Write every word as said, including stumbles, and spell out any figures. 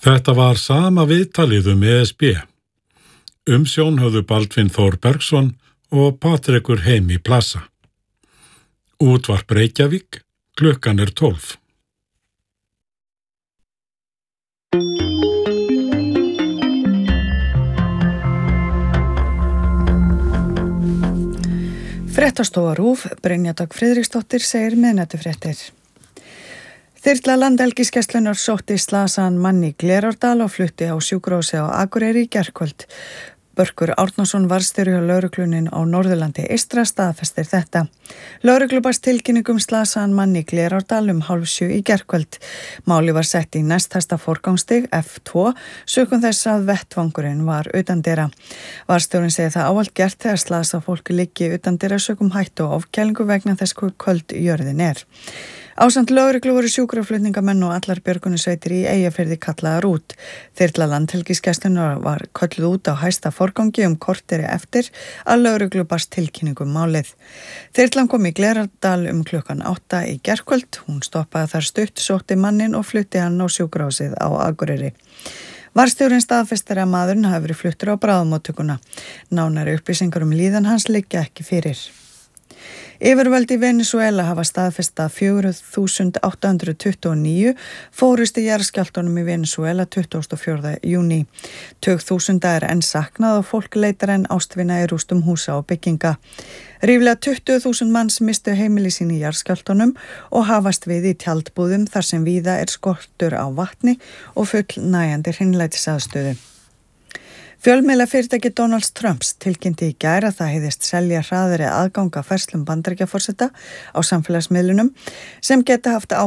Þetta var sama viðtalið um E S B. Umsjón höfðu Baldvin Þór Bergsson og Patrekur Heimi Plasa. Útvarp Reykjavík, klukkan er tólf. Fréttastofa RÚV, Brynja Dögg Friðriksdóttir segir miðnætufréttir. Þyrla Landhelgisgæslunnar sótti slasaðan mann í Glerárdal og flutti á sjúkrahúsið á Akureyri í gærkvöld. Börkur Árnason varðstjóri hjá lögreglunin á Norðurlandi eystra staðfestir þetta. Lögreglu barst tilkynningum slasaðan mann í Glerárdal um hálf sjö í gærkvöld. Máli var sett í næsthæsta forgangsstig F tvö sökum þess að vettvangurinn var utandyra. Varðstjórinn segir það ávallt gert þegar slasað fólk liggi utandyra sökum hættu og ofkælingu vegna þess hve köld jörðin er. Ásamt lögreglu voru sjúkraflutningamenn og allar björgunarsveitir í Eyjafirði kallaðar út. Þyrla Landhelgisgæslunnar var kölluð út á hæsta forgangi um korteri eftir að lögreglu barst tilkynningum málið. Þyrlan kom í Glerárdal um klukkan átta í gærkvöld. Hún stoppaði þar stutt, sótti mannin og flutti hann á sjúkrahúsið á Akureyri. Varðstjórinn staðfestir að maðurinn hafi verið fluttur á bráðamóttökuna. Nánari upplýsingar um líðan hans liggja ekki fyrir. Yfirvöld í Venesúela hafa staðfest að fjögur þúsund átta hundruð tuttugu og níu fórust í jarðskjálftunum í Venesúela tuttugasta og fjórða júní. Tugþúsunda er enn saknað og fólk leitar enn ástvina í rústum húsa og bygginga. Ríflega tuttugu þúsund manns mistu heimili sín í jarðskjálftunum og hafast við í tjaldbúðum þar sem víða er skortur á vatni og fullnægjandi hreinlætisaðstöðu. Fjölmiðlafyrirtæki Donalds Trumps tilkynnti í gær að það heiðist selja hraðari aðgang að færslum Bandaríkjaforseta á samfélagsmiðlunum sem geta haft